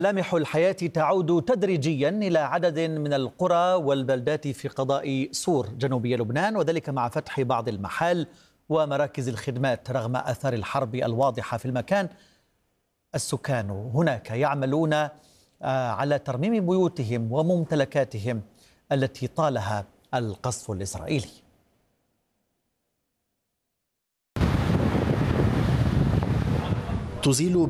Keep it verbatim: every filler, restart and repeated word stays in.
ملامح الحياة تعود تدريجيا إلى عدد من القرى والبلدات في قضاء صور جنوبي لبنان، وذلك مع فتح بعض المحال ومراكز الخدمات رغم آثار الحرب الواضحة في المكان. السكان هناك يعملون على ترميم بيوتهم وممتلكاتهم التي طالها القصف الإسرائيلي. تزيل